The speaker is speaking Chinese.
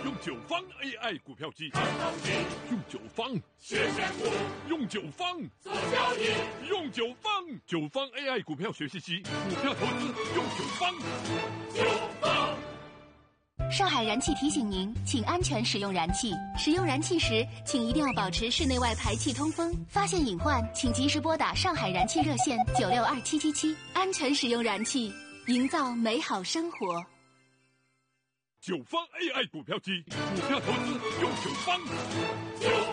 用九方 AI 股票机，用九方学选股， 用九方做交易， 用九方 AI 股票学习机，股票投资用九方。 上海燃气提醒您，请安全使用燃气。使用燃气时，请一定要保持室内外排气通风。发现隐患，请及时拨打上海燃气热线962777。安全使用燃气，营造美好生活。 九方 AI 股票机，股票投资用九方。